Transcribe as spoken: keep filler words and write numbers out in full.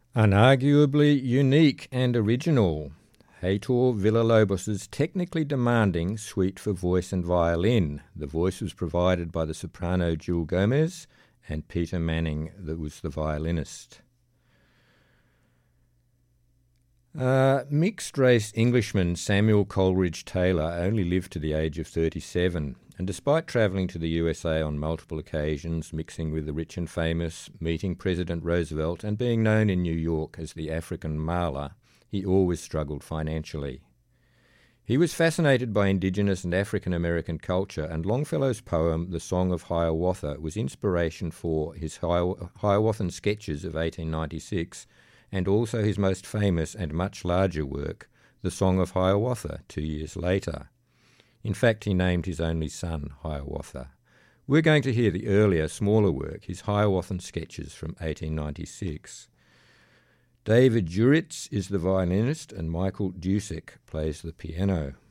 Unarguably unique and original, Heitor Villa-Lobos's technically demanding suite for voice and violin. The voice was provided by the soprano Jill Gomez, and Peter Manning that was the violinist. Uh, mixed-race Englishman Samuel Coleridge Taylor only lived to the age of thirty-seven, and despite travelling to the U S A on multiple occasions, mixing with the rich and famous, meeting President Roosevelt, and being known in New York as the African Marla, he always struggled financially. He was fascinated by Indigenous and African American culture, and Longfellow's poem The Song of Hiawatha was inspiration for his Hiawathan Sketches of eighteen ninety-six, and also his most famous and much larger work, The Song of Hiawatha, two years later. In fact, he named his only son Hiawatha. We're going to hear the earlier, smaller work, his Hiawathan Sketches from eighteen ninety-six. David Juritz is the violinist and Michael Dusek plays the piano.